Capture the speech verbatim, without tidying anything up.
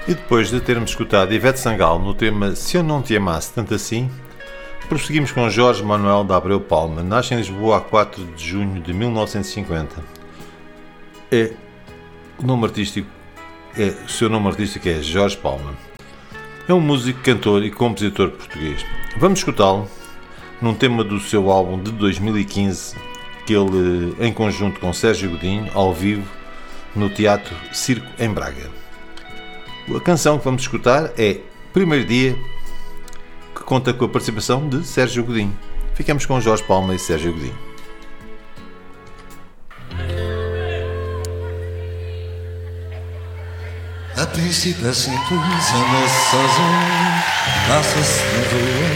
E depois de termos escutado Ivete Sangalo no tema Se Eu Não Te Amasse Tanto Assim, prosseguimos com Jorge Manuel de Abreu Palma. Nasce em Lisboa a quatro de junho de mil novecentos e cinquenta. É, o nome artístico é, o seu nome artístico é Jorge Palma. É um músico, cantor e compositor português. Vamos escutá-lo num tema do seu álbum de dois mil e quinze, que ele, em conjunto com Sérgio Godinho, ao vivo, no Teatro Circo em Braga. A canção que vamos escutar é Primeiro Dia, que conta com a participação de Sérgio Godinho. Ficamos com Jorge Palma e Sérgio Godinho. A princípio é simples, anda-se sozinho, passa-se na rua,